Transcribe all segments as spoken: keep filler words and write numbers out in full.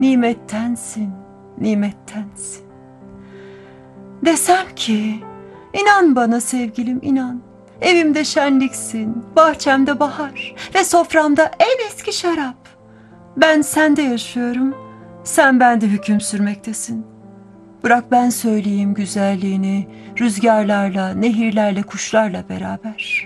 nimettensin, nimettensin. Desem ki, inan bana sevgilim, inan. Evimde şenliksin, bahçemde bahar ve soframda en eski şarap. Ben sende yaşıyorum, sen bende hüküm sürmektesin. Bırak ben söyleyeyim güzelliğini, rüzgarlarla, nehirlerle, kuşlarla beraber.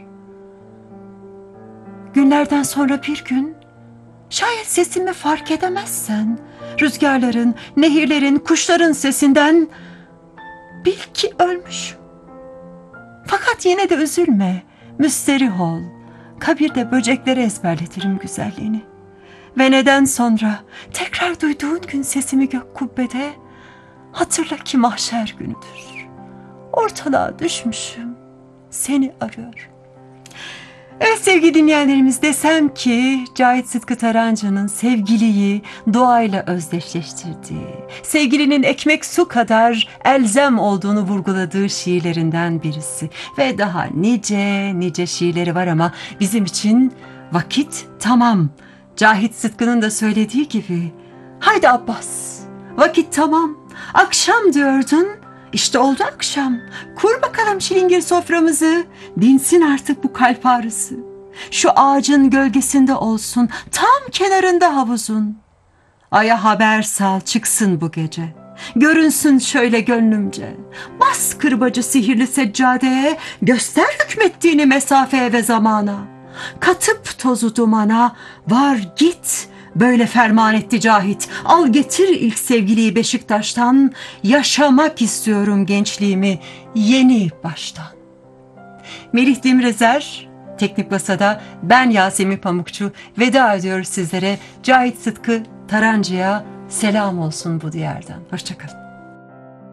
Günlerden sonra bir gün, şayet sesimi fark edemezsen, rüzgarların, nehirlerin, kuşların sesinden bil ki ölmüşüm. Fakat yine de üzülme, müsterih ol. Kabirde böceklere ezberletirim güzelliğini. Ve neden sonra tekrar duyduğun gün sesimi gök kubbede, hatırla ki mahşer günüdür. Ortalığa düşmüşüm, seni arıyorum. Evet sevgili dinleyenlerimiz, desem ki Cahit Sıtkı Tarancı'nın sevgiliyi doğayla özdeşleştirdiği, sevgilinin ekmek su kadar elzem olduğunu vurguladığı şiirlerinden birisi. Ve daha nice nice şiirleri var ama bizim için vakit tamam. Cahit Sıtkı'nın da söylediği gibi, haydi Abbas, vakit tamam, akşam diyordun, işte oldu akşam, kur bakalım çilingir soframızı, dinsin artık bu kalp ağrısı, şu ağacın gölgesinde olsun, tam kenarında havuzun, aya haber sal çıksın bu gece, görünsün şöyle gönlümce, bas kırbacı sihirli seccadeye, göster hükmettiğini mesafeye ve zamana, katıp tozu dumana, var git, böyle ferman etti Cahit, al getir ilk sevgiliyi Beşiktaş'tan, yaşamak istiyorum gençliğimi yeni baştan. Melih Demirözer, Teknik Masa'da ben Yasemin Pamukçu veda ediyoruz sizlere. Cahit Sıtkı Tarancı'ya selam olsun bu diyardan. Hoşça kalın.